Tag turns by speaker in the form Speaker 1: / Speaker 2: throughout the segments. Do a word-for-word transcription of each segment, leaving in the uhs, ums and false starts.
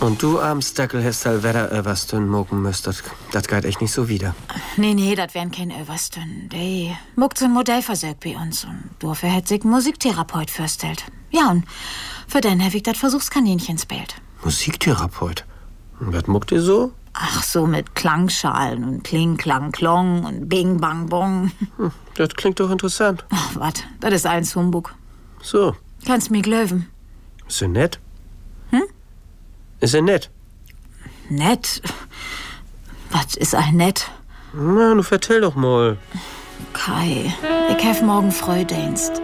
Speaker 1: Und du, Armstackel, hast halt wieder Överstön mogen müsst. Das, das geht echt nicht so wieder.
Speaker 2: Nee, nee, das wären kein Överstön. Der muckt so ein Modellversuch bei uns. Und dafür hätte sich ein Musiktherapeut vorstellt. Ja, und für den habe ich das Versuchskaninchen spielt.
Speaker 1: Musiktherapeut? Und was muckt ihr so?
Speaker 2: Ach, so mit Klangschalen und Kling, Klang, Klong und Bing, Bang, Bong.
Speaker 1: Hm, das klingt doch interessant.
Speaker 2: Ach, was? Das ist ein Humbug.
Speaker 1: So.
Speaker 2: Kannst mir glöwen.
Speaker 1: Ist er nett?
Speaker 2: Hm?
Speaker 1: Ist er nett?
Speaker 2: Nett? Was ist ein nett?
Speaker 1: Na, du vertell doch mal.
Speaker 2: Kai, ich hab morgen Freudienst.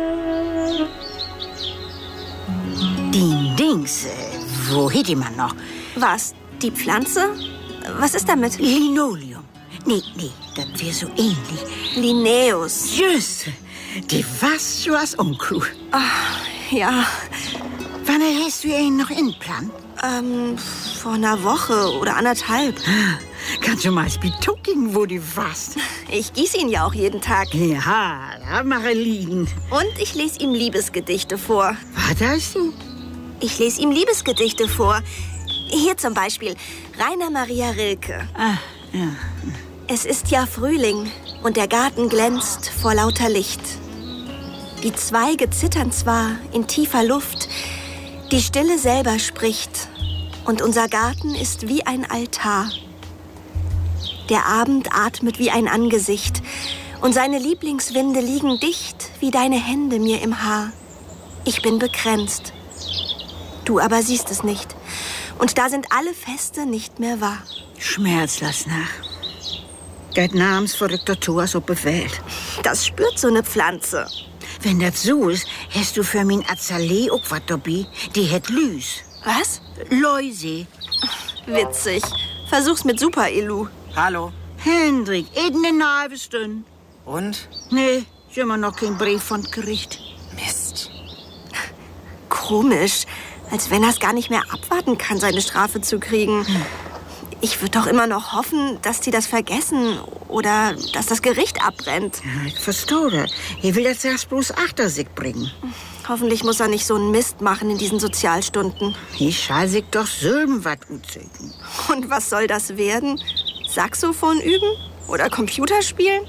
Speaker 3: Die Dings, wo hätte man noch?
Speaker 4: Was? Die Pflanze? Was ist damit?
Speaker 3: Linoleum. Nee, nee, das wäre so ähnlich.
Speaker 4: Linnaeus.
Speaker 3: Just, die was du als Onkel.
Speaker 4: Ach, ja.
Speaker 3: Wann hast du ihn noch in Plan?
Speaker 4: Ähm, vor einer Woche oder anderthalb.
Speaker 3: Kannst du mal spitucken, wo du warst?
Speaker 4: Ich gieße ihn ja auch jeden Tag.
Speaker 3: Ja, da mache liegen.
Speaker 4: Und ich lese ihm Liebesgedichte vor.
Speaker 3: Was hast du?
Speaker 4: Ich lese ihm Liebesgedichte vor. Hier zum Beispiel Rainer Maria Rilke.
Speaker 3: Ah, ja.
Speaker 4: Es ist ja Frühling und der Garten glänzt vor lauter Licht. Die Zweige zittern zwar in tiefer Luft, die Stille selber spricht und unser Garten ist wie ein Altar. Der Abend atmet wie ein Angesicht und seine Lieblingswinde liegen dicht wie deine Hände mir im Haar. Ich bin begrenzt. Du aber siehst es nicht. Und da sind alle Feste nicht mehr wahr.
Speaker 3: Schmerz lass nach. Geht namens vor der Tortur so bewählt.
Speaker 4: Das spürt so eine Pflanze.
Speaker 3: Wenn das so ist, hast du für min Azalee auch was dabei. Die hat Lüs.
Speaker 4: Was?
Speaker 3: Läuse.
Speaker 4: Witzig. Versuch's mit Super-Elu.
Speaker 5: Hallo.
Speaker 3: Hendrik, eben eine halbe Stunde.
Speaker 5: Und?
Speaker 3: Nee, ist immer noch kein Brief von Gericht.
Speaker 5: Mist.
Speaker 4: Komisch. Als wenn er es gar nicht mehr abwarten kann, seine Strafe zu kriegen. Hm. Ich würde doch immer noch hoffen, dass die das vergessen oder dass das Gericht abbrennt.
Speaker 3: Ja, ich verstehe das. Er will das erst bloß achter sich bringen.
Speaker 4: Hoffentlich muss er nicht so einen Mist machen in diesen Sozialstunden.
Speaker 3: Ich schall sich doch selben was utzügen.
Speaker 4: Und was soll das werden? Saxophon üben? Oder Computer spielen?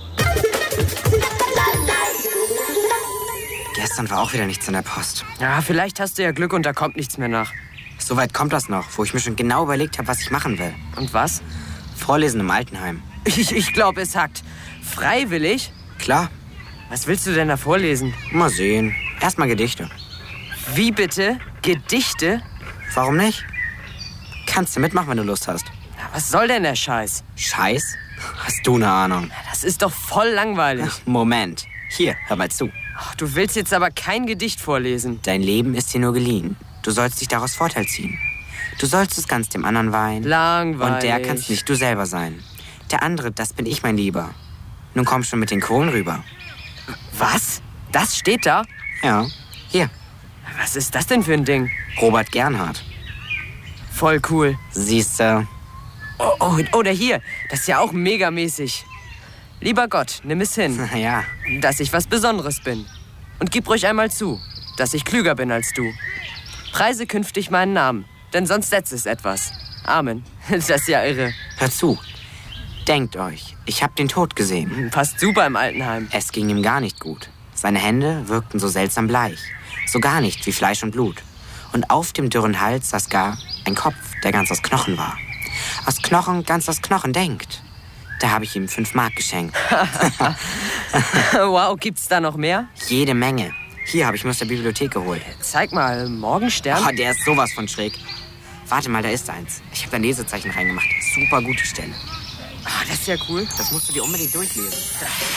Speaker 5: Gestern war auch wieder nichts in der Post.
Speaker 6: Ja, vielleicht hast du ja Glück und da kommt nichts mehr nach.
Speaker 5: Soweit kommt das noch, wo ich mir schon genau überlegt habe, was ich machen will.
Speaker 6: Und was?
Speaker 5: Vorlesen im Altenheim.
Speaker 6: Ich, ich glaube, es hackt. Freiwillig?
Speaker 5: Klar.
Speaker 6: Was willst du denn da vorlesen?
Speaker 5: Mal sehen. Erstmal Gedichte.
Speaker 6: Wie bitte? Gedichte?
Speaker 5: Warum nicht? Kannst du mitmachen, wenn du Lust hast.
Speaker 6: Ja, was soll denn der Scheiß?
Speaker 5: Scheiß? Hast du eine Ahnung?
Speaker 6: Das ist doch voll langweilig.
Speaker 5: Moment. Hier, hör mal zu.
Speaker 6: Ach, du willst jetzt aber kein Gedicht vorlesen.
Speaker 5: Dein Leben ist dir nur geliehen. Du sollst dich daraus Vorteil ziehen. Du sollst es ganz dem anderen weihen.
Speaker 6: Langweilig.
Speaker 5: Und der kannst nicht du selber sein. Der andere, das bin ich, mein Lieber. Nun komm schon mit den Kohlen rüber.
Speaker 6: Was? Das steht da?
Speaker 5: Ja, hier.
Speaker 6: Was ist das denn für ein Ding?
Speaker 5: Robert Gernhardt.
Speaker 6: Voll cool.
Speaker 5: Siehste.
Speaker 6: Oh, oh, oder hier. Das ist ja auch megamäßig. Lieber Gott, nimm es hin,
Speaker 5: ja.
Speaker 6: dass ich was Besonderes bin. Und gib ruhig einmal zu, dass ich klüger bin als du. Preise künftig meinen Namen, denn sonst setzt es etwas. Amen. Das ist ja irre.
Speaker 5: Hört zu. Denkt euch, ich hab den Tod gesehen.
Speaker 6: Passt super im Altenheim.
Speaker 5: Es ging ihm gar nicht gut. Seine Hände wirkten so seltsam bleich. So gar nicht wie Fleisch und Blut. Und auf dem dürren Hals saß gar ein Kopf, der ganz aus Knochen war. Aus Knochen ganz aus Knochen denkt. Da habe ich ihm fünf Mark geschenkt.
Speaker 6: Wow, gibt's da noch mehr?
Speaker 5: Jede Menge. Hier habe ich mir aus der Bibliothek geholt.
Speaker 6: Zeig mal, Morgenstern.
Speaker 5: Oh, der ist sowas von schräg. Warte mal, da ist eins. Ich habe da ein Lesezeichen reingemacht. Super gute Stelle.
Speaker 6: Ah, das ist ja cool.
Speaker 5: Das musst du dir unbedingt durchlesen.